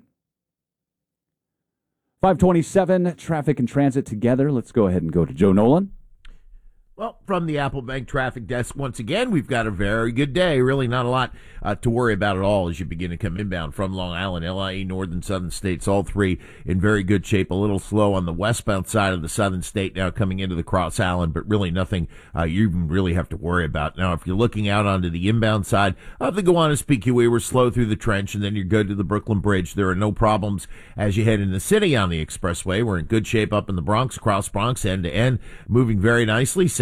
H: five twenty-seven, traffic and transit together. Let's go ahead and go to Joe Nolan.
J: Well, from the Apple Bank traffic desk, once again, we've got a very good day. Really not a lot uh, to worry about at all as you begin to come inbound from Long Island, L I E, northern southern states, all three in very good shape. A little slow on the westbound side of the southern state now coming into the Cross Island, but really nothing uh, you even really have to worry about. Now, if you're looking out onto the inbound side of the Gowanus P Q E, we're slow through the trench, and then you're good to the Brooklyn Bridge. There are no problems as you head in the city on the expressway. We're in good shape up in the Bronx, Cross Bronx, end to end, moving very nicely. Same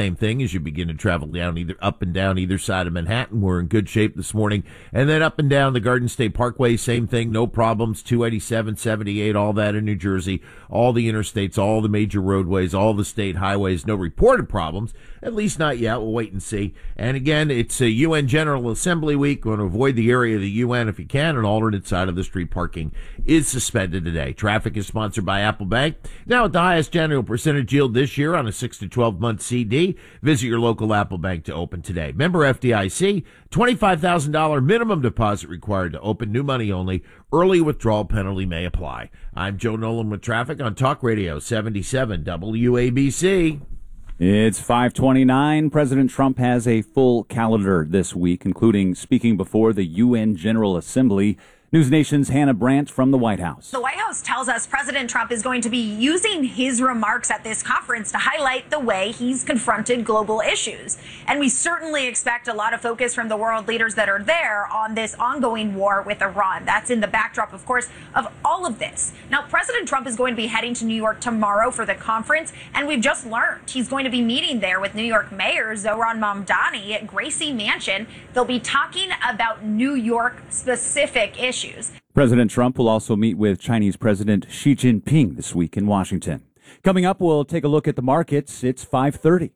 J: same thing as you begin to travel down either up and down either side of Manhattan. We're in good shape this morning. And then up and down the Garden State Parkway, same thing, no problems. two eighty-seven, seventy-eight, all that in New Jersey, all the interstates, all the major roadways, all the state highways, no reported problems, at least not yet. We'll wait and see. And again, it's a U N General Assembly week. Going to avoid the area of the U N if you can. An alternate side of the street parking is suspended today. Traffic is sponsored by Apple Bank. Now at the highest general percentage yield this year on a six to twelve month C D. Visit your local Apple Bank to open today. Member F D I C, twenty-five thousand dollars minimum deposit required to open, new money only. Early withdrawal penalty may apply. I'm Joe Nolan with traffic on Talk Radio seventy-seven W A B C.
H: It's five twenty-nine. President Trump has a full calendar this week, including speaking before the U N General Assembly. News Nation's Hannah Brandt from the White House.
G: The White House tells us President Trump is going to be using his remarks at this conference to highlight the way he's confronted global issues. And we certainly expect a lot of focus from the world leaders that are there on this ongoing war with Iran. That's in the backdrop, of course, of all of this. Now, President Trump is going to be heading to New York tomorrow for the conference, and we've just learned he's going to be meeting there with New York Mayor Zohran Mamdani at Gracie Mansion. They'll be talking about New York-specific issues.
H: President Trump will also meet with Chinese President Xi Jinping this week in Washington. Coming up, we'll take a look at the markets. It's five thirty.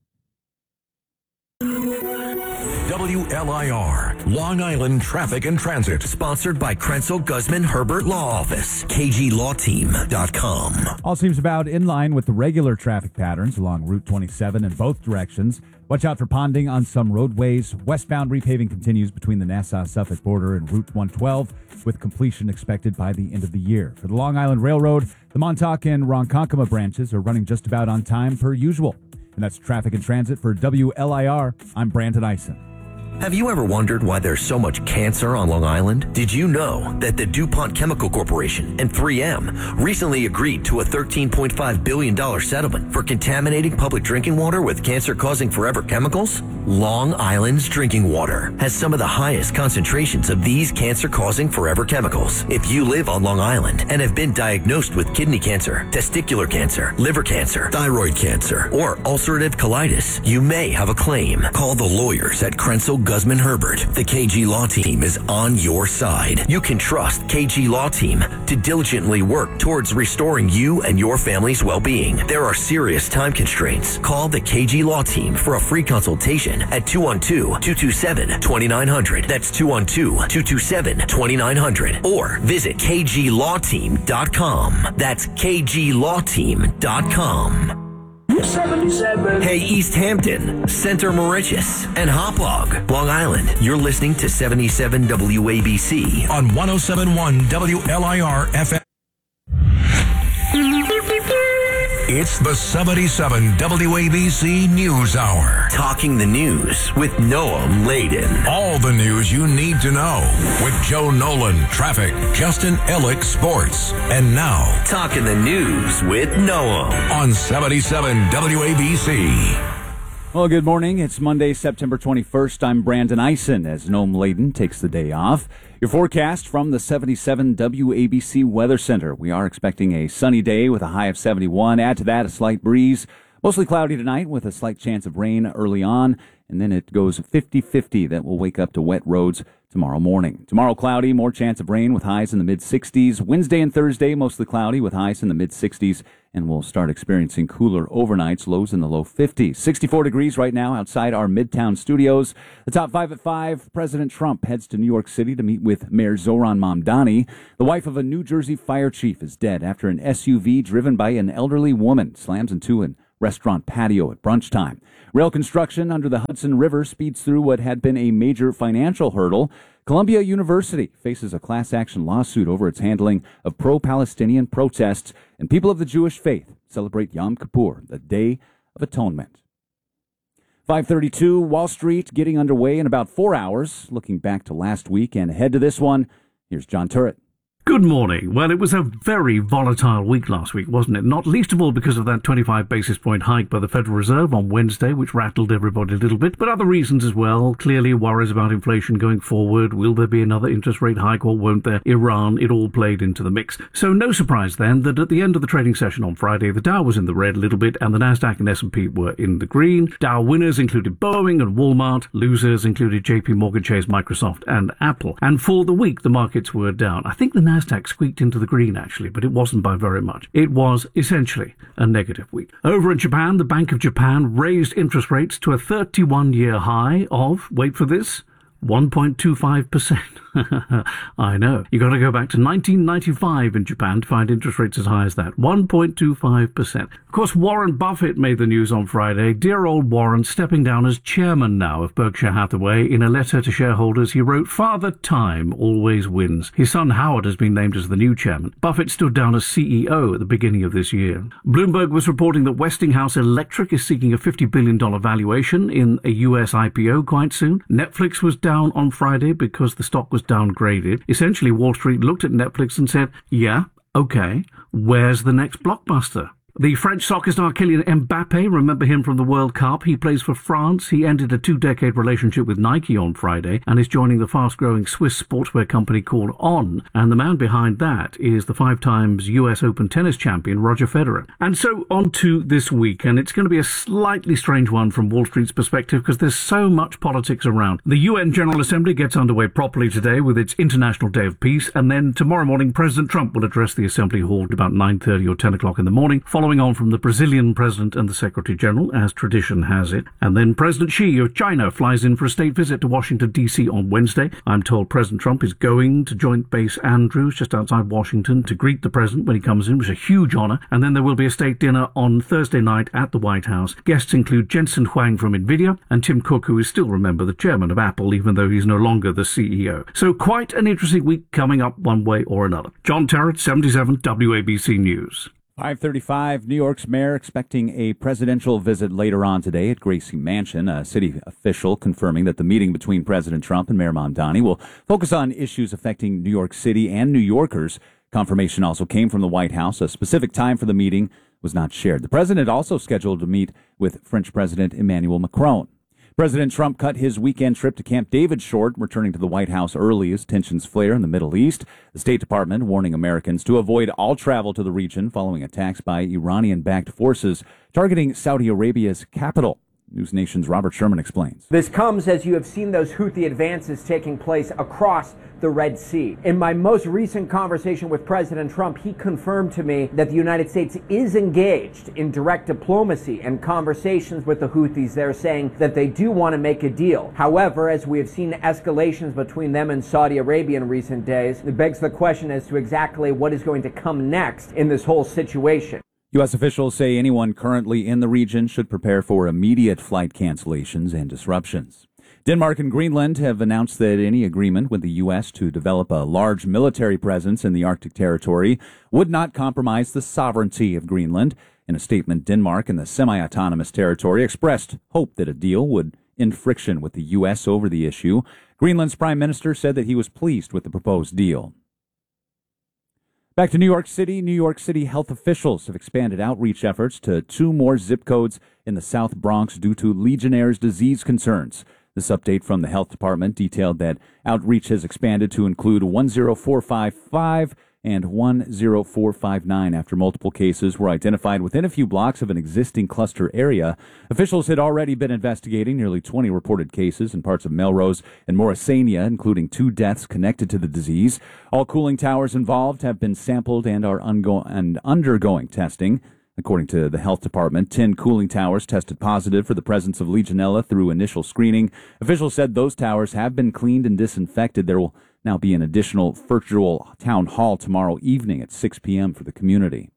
F: W L I R, Long Island Traffic and Transit, sponsored by Krenzel Guzman Herbert Law Office, K G Law Team dot com.
H: All seems about in line with the regular traffic patterns along Route twenty-seven in both directions. Watch out for ponding on some roadways. Westbound repaving continues between the Nassau-Suffolk border and Route one twelve, with completion expected by the end of the year. For the Long Island Railroad, the Montauk and Ronkonkoma branches are running just about on time per usual. And that's Traffic and Transit for W L I R. I'm Brandon Eisen.
F: Have you ever wondered why there's so much cancer on Long Island? Did you know that the DuPont Chemical Corporation and three M recently agreed to a thirteen point five billion dollars settlement for contaminating public drinking water with cancer-causing forever chemicals? Long Island's drinking water has some of the highest concentrations of these cancer-causing forever chemicals. If you live on Long Island and have been diagnosed with kidney cancer, testicular cancer, liver cancer, thyroid cancer, or ulcerative colitis, you may have a claim. Call the lawyers at Krenzel Guzman Herbert. The K G Law Team is on your side. You can trust K G Law Team to diligently work towards restoring you and your family's well-being. There are serious time constraints. Call the K G Law Team for a free consultation at two one two, two two seven, two nine zero zero. That's two one two, two two seven, two nine zero zero. Or visit K G Law Team dot com. That's K G Law Team dot com. seventy-seven. Hey, East Hampton, Center Mauritius, and Hauppauge, Long Island. You're listening to seventy-seven W A B C on one oh seven point one W L I R F M. It's the seventy-seven W A B C News Hour. Talking the news with Noam Laden. All the news you need to know with Joe Nolan, traffic, Justin Ellick, sports. And now, Talking the News with Noam on seventy-seven W A B C.
H: Well, good morning. It's Monday, September twenty-first. I'm Brandon Eisen as Noam Laden takes the day off. Your forecast from the seventy-seven W A B C Weather Center. We are expecting a sunny day with a high of seventy-one. Add to that a slight breeze. Mostly cloudy tonight with a slight chance of rain early on. And then it goes fifty-fifty. That will wake up to wet roads tomorrow morning. Tomorrow cloudy, more chance of rain with highs in the mid-sixties. Wednesday and Thursday mostly cloudy with highs in the mid-sixties. And we'll start experiencing cooler overnights, lows in the low fifties. sixty-four degrees right now outside our Midtown studios. The top five at five, President Trump heads to New York City to meet with Mayor Zohran Mamdani. The wife of a New Jersey fire chief is dead after an S U V driven by an elderly woman slams into a restaurant patio at brunch time. Rail construction under the Hudson River speeds through what had been a major financial hurdle. Columbia University faces a class action lawsuit over its handling of pro-Palestinian protests, and people of the Jewish faith celebrate Yom Kippur, the Day of Atonement. five thirty-two, Wall Street getting underway in about four hours. Looking back to last week and ahead to this one, here's John Turrett.
I: Good morning. Well, it was a very volatile week last week, wasn't it? Not least of all because of that twenty-five basis point hike by the Federal Reserve on Wednesday, which rattled everybody a little bit, but other reasons as well. Clearly worries about inflation going forward. Will there be another interest rate hike or won't there? Iran, it all played into the mix. So no surprise then that at the end of the trading session on Friday, the Dow was in the red a little bit and the Nasdaq and S and P were in the green. Dow winners included Boeing and Walmart. Losers included J P Morgan Chase, Microsoft and Apple. And for the week, the markets were down. I think the Nasdaq squeaked into the green actually, but it wasn't by very much. It was essentially a negative week. Over in Japan, the Bank of Japan raised interest rates to a thirty-one year high of, wait for this, one point two five percent. I know. You got to go back to nineteen ninety-five in Japan to find interest rates as high as that. one point two five percent. Of course, Warren Buffett made the news on Friday. Dear old Warren stepping down as chairman now of Berkshire Hathaway. In a letter to shareholders, he wrote, Father Time always wins. His son Howard has been named as the new chairman. Buffett stood down as C E O at the beginning of this year. Bloomberg was reporting that Westinghouse Electric is seeking a fifty billion dollars valuation in a U S I P O quite soon. Netflix was down on Friday because the stock was downgraded. Essentially, Wall Street looked at Netflix and said, yeah, okay, where's the next blockbuster? The French soccer star Kylian Mbappe, remember him from the World Cup? He plays for France. He ended a two-decade relationship with Nike on Friday and is joining the fast-growing Swiss sportswear company called On. And the man behind that is the five times U S Open tennis champion Roger Federer. And so on to this week, and it's going to be a slightly strange one from Wall Street's perspective because there's so much politics around. The U N General Assembly gets underway properly today with its International Day of Peace, and then tomorrow morning President Trump will address the Assembly Hall at about nine thirty or ten o'clock in the morning, following on from the Brazilian President and the Secretary General, as tradition has it. And then President Xi of China flies in for a state visit to Washington, D C on Wednesday. I'm told President Trump is going to Joint Base Andrews, just outside Washington, to greet the President when he comes in, which is a huge honor. And then there will be a state dinner on Thursday night at the White House. Guests include Jensen Huang from NVIDIA and Tim Cook, who is still, remember, the chairman of Apple, even though he's no longer the C E O. So quite an interesting week coming up one way or another. John Terrett, seventy-seven W A B C News.
H: five thirty-five, New York's mayor expecting a presidential visit later on today at Gracie Mansion. A city official confirming that the meeting between President Trump and Mayor Mamdani will focus on issues affecting New York City and New Yorkers. Confirmation also came from the White House. A specific time for the meeting was not shared. The president also scheduled to meet with French President Emmanuel Macron. President Trump cut his weekend trip to Camp David short, returning to the White House early as tensions flare in the Middle East. The State Department warning Americans to avoid all travel to the region following attacks by Iranian-backed forces targeting Saudi Arabia's capital. News Nation's Robert Sherman explains.
K: This comes as you have seen those Houthi advances taking place across the Red Sea. In my most recent conversation with President Trump, he confirmed to me that the United States is engaged in direct diplomacy and conversations with the Houthis. They're saying that they do want to make a deal. However, as we have seen escalations between them and Saudi Arabia in recent days, it begs the question as to exactly what is going to come next in this whole situation.
H: U S officials say anyone currently in the region should prepare for immediate flight cancellations and disruptions. Denmark and Greenland have announced that any agreement with the U S to develop a large military presence in the Arctic territory would not compromise the sovereignty of Greenland. In a statement, Denmark and the semi-autonomous territory expressed hope that a deal would end friction with the U S over the issue. Greenland's prime minister said that he was pleased with the proposed deal. Back to New York City. New York City health officials have expanded outreach efforts to two more zip codes in the South Bronx due to Legionnaire's disease concerns. This update from the health department detailed that outreach has expanded to include one zero four five five and one zero four five nine after multiple cases were identified within a few blocks of an existing cluster area. Officials had already been investigating nearly twenty reported cases in parts of Melrose and Morrisania, including two deaths connected to the disease. All cooling towers involved have been sampled and are ungo- and undergoing testing. According to the health department, ten cooling towers tested positive for the presence of Legionella through initial screening. Officials said those towers have been cleaned and disinfected. There will now be an additional virtual town hall tomorrow evening at six p.m. for the community.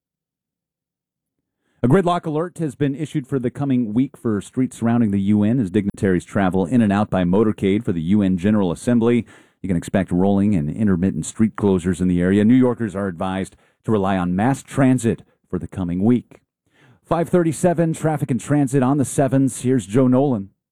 H: A gridlock alert has been issued for the coming week for streets surrounding the U N as dignitaries travel in and out by motorcade for the U N General Assembly. You can expect rolling and intermittent street closures in the area. New Yorkers are advised to rely on mass transit for the coming week. five thirty-seven, traffic and transit on the sevens. Here's Joe Nolan.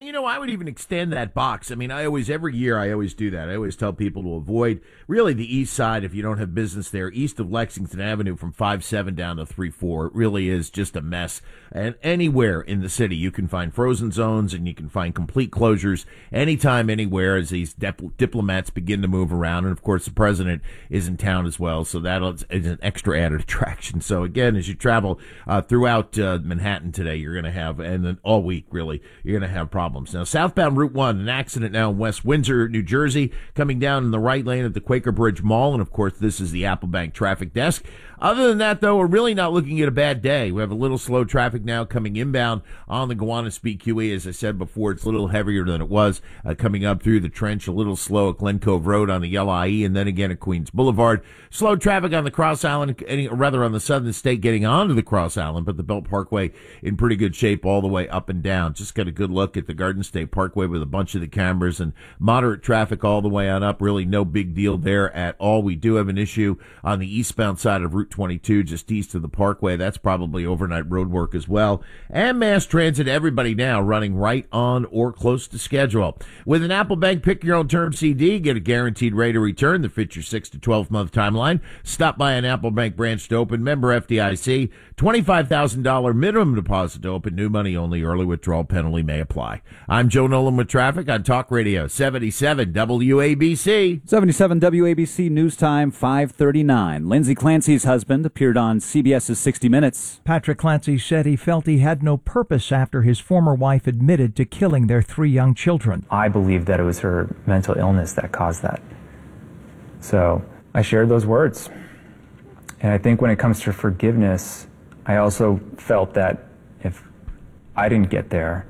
J: You know, I would even extend that box. I mean, I always, every year, I always do that. I always tell people to avoid really the east side if you don't have business there, east of Lexington Avenue from five seven down to three four. It really is just a mess. And anywhere in the city, you can find frozen zones and you can find complete closures anytime, anywhere as these dip- diplomats begin to move around. And, of course, the president is in town as well, so that is an extra added attraction. So, again, as you travel uh, throughout uh, Manhattan today, you're going to have, and then all week, really, you're going to have problems. Now, southbound Route one, an accident now in West Windsor, New Jersey, coming down in the right lane at the Quaker Bridge Mall. And, of course, this is the Applebank Traffic Desk. Other than that, though, we're really not looking at a bad day. We have a little slow traffic now coming inbound on the Gowanus B Q E. As I said before, it's a little heavier than it was uh, coming up through the trench, a little slow at Glen Cove Road on the L I E, and then again at Queens Boulevard. Slow traffic on the Cross Island, or rather on the Southern State getting onto the Cross Island, but the Belt Parkway in pretty good shape all the way up and down. Just got a good look at the Garden State Parkway with a bunch of the cameras and moderate traffic all the way on up. Really no big deal there at all. We do have an issue on the eastbound side of Route twenty-two, just east of the Parkway. That's probably overnight road work as well. And mass transit, everybody now running right on or close to schedule. With an Applebank Pick Your Own Term C D, get a guaranteed rate of return that fits your six to twelve month timeline. Stop by an Applebank branch to open. Member F D I C. twenty-five thousand dollars minimum deposit to open. New money only. Early withdrawal penalty may apply. I'm Joe Nolan with traffic on Talk Radio seventy-seven W A B C.
H: seventy-seven W A B C News Time five thirty-nine. Lindsay Clancy's husband appeared on C B S's sixty minutes.
L: Patrick Clancy said he felt he had no purpose after his former wife admitted to killing their three young children.
M: I believe that it was her mental illness that caused that. So I shared those words. And I think when it comes to forgiveness, I also felt that if I didn't get there,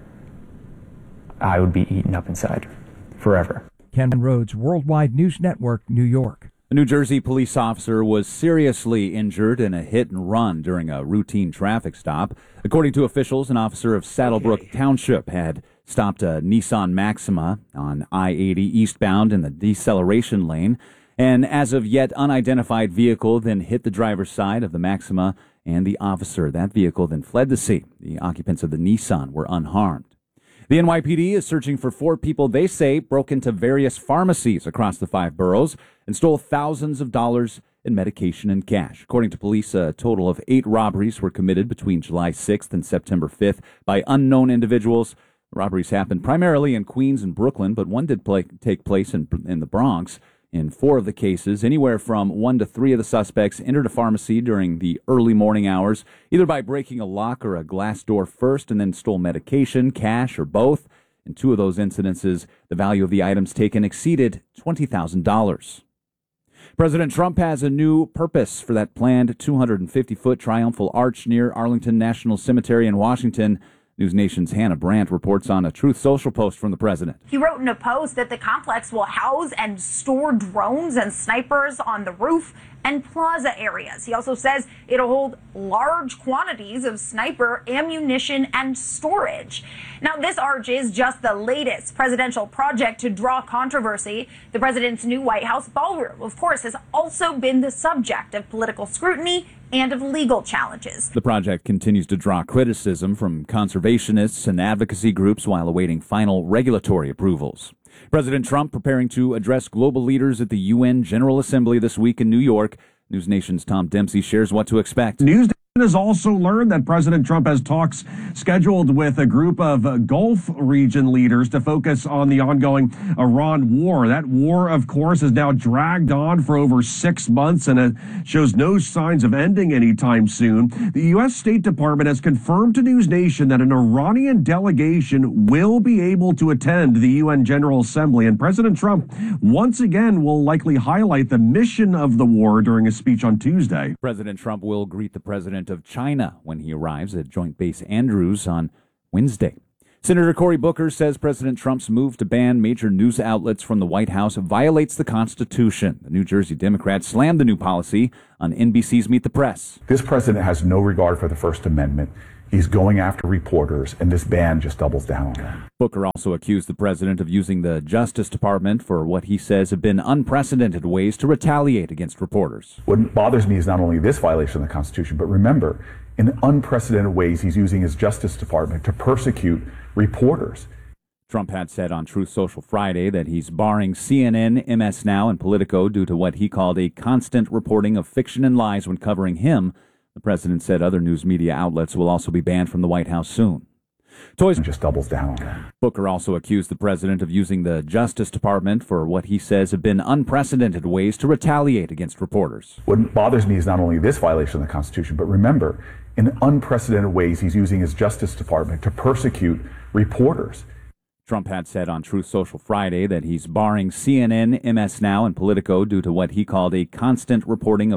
M: I would be eaten up inside forever.
L: Ken Rhodes, Worldwide News Network, New York.
H: A New Jersey police officer was seriously injured in a hit and run during a routine traffic stop. According to officials, an officer of Saddlebrook okay. Township had stopped a Nissan Maxima on I eighty eastbound in the deceleration lane. An as of yet unidentified vehicle then hit the driver's side of the Maxima and the officer. That vehicle then fled the scene. The occupants of the Nissan were unharmed. The N Y P D is searching for four people they say broke into various pharmacies across the five boroughs and stole thousands of dollars in medication and cash. According to police, a total of eight robberies were committed between July sixth and September fifth by unknown individuals. Robberies happened primarily in Queens and Brooklyn, but one did play, take place in, in the Bronx. In four of the cases, anywhere from one to three of the suspects entered a pharmacy during the early morning hours, either by breaking a lock or a glass door first and then stole medication, cash, or both. In two of those incidences, the value of the items taken exceeded twenty thousand dollars. President Trump has a new purpose for that planned two hundred fifty foot triumphal arch near Arlington National Cemetery in Washington. News Nation's Hannah Brandt reports on a Truth Social post from the president.
G: He wrote in a post that the complex will house and store drones and snipers on the roof and plaza areas. He also says it'll hold large quantities of sniper ammunition and storage. Now, this arch is just the latest presidential project to draw controversy. The president's new White House ballroom, of course, has also been the subject of political scrutiny and of legal challenges.
H: The project continues to draw criticism from conservationists and advocacy groups while awaiting final regulatory approvals. President Trump preparing to address global leaders at the U N General Assembly this week in New York. News Nation's Tom Dempsey shares what to expect.
N: News has also learned that President Trump has talks scheduled with a group of uh, Gulf region leaders to focus on the ongoing Iran war. That war, of course, has now dragged on for over six months and it shows no signs of ending anytime soon. The U S State Department has confirmed to News Nation that an Iranian delegation will be able to attend the U N General Assembly, and President Trump once again will likely highlight the mission of the war during a speech on Tuesday.
H: President Trump will greet the president of China when he arrives at Joint Base Andrews on Wednesday. Senator Cory Booker says President Trump's move to ban major news outlets from the White House violates the Constitution. The New Jersey Democrat slammed the new policy on N B C's Meet the Press.
X: This president has no regard for the First Amendment. He's going after reporters, and this ban just doubles down on that.
H: Booker also accused the president of using the Justice Department for what he says have been unprecedented ways to retaliate against reporters.
X: What bothers me is not only this violation of the Constitution, but remember, in unprecedented ways, he's using his Justice Department to persecute reporters.
H: Trump had said on Truth Social Friday that he's barring C N N, M S Now, and Politico due to what he called a constant reporting of fiction and lies when covering him. The president said other news media outlets will also be banned from the White House soon. Toys
X: just doubles down on that.
H: Booker also accused the president of using the Justice Department for what he says have been unprecedented ways to retaliate against reporters.
X: What bothers me is not only this violation of the Constitution, but remember, in unprecedented ways, he's using his Justice Department to persecute reporters.
H: Trump had said on Truth Social Friday that he's barring C N N, M S Now, and Politico due to what he called a constant reporting of